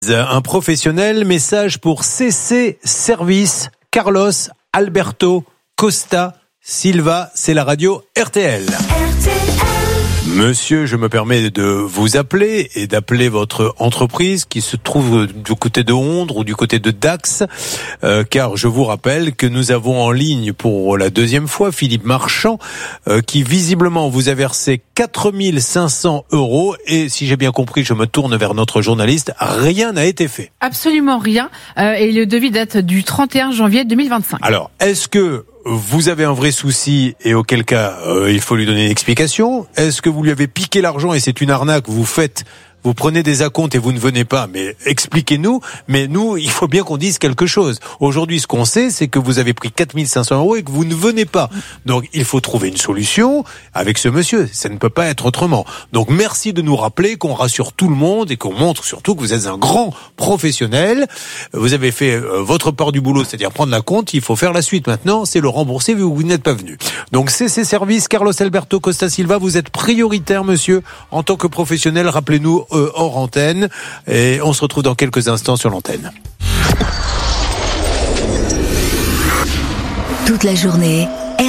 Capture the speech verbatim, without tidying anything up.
Un professionnel, message pour C C Service, Carlos Alberto Costa Silva, c'est la radio R T L. R T L. Monsieur, je me permets de vous appeler et d'appeler votre entreprise qui se trouve du côté de Ondres ou du côté de Dax, euh, car je vous rappelle que nous avons en ligne pour la deuxième fois Philippe Marchand, euh, qui visiblement vous a versé quatre mille cinq cents euros et si j'ai bien compris, je me tourne vers notre journaliste, rien n'a été fait. Absolument rien, euh, et le devis date du trente et un janvier deux mille vingt-cinq. Alors, est-ce que vous avez un vrai souci et auquel cas euh, il faut lui donner une explication? Est-ce que vous lui avez piqué l'argent et c'est une arnaque, vous faites, vous prenez des acomptes et vous ne venez pas? Mais expliquez-nous, mais nous, il faut bien qu'on dise quelque chose. Aujourd'hui, ce qu'on sait, c'est que vous avez pris quatre mille cinq cents euros et que vous ne venez pas. Donc, il faut trouver une solution avec ce monsieur. Ça ne peut pas être autrement. Donc, merci de nous rappeler, qu'on rassure tout le monde et qu'on montre surtout que vous êtes un grand professionnel. Vous avez fait euh, votre part du boulot, c'est-à-dire prendre la compte. Il faut faire la suite maintenant, c'est le rembourser vu que vous n'êtes pas venu. Donc, C C Service, Carlos Alberto Costa Silva, vous êtes prioritaire, monsieur, en tant que professionnel. Rappelez-nous, Euh, hors antenne, et on se retrouve dans quelques instants sur l'antenne. Toute la journée,